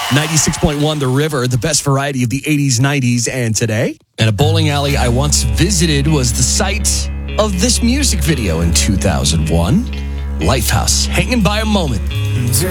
96.1 The River, the best variety of the 80s, 90s, and today. And a bowling alley I once visited was the site of this music video in 2001. Lifehouse, Hanging by a Moment.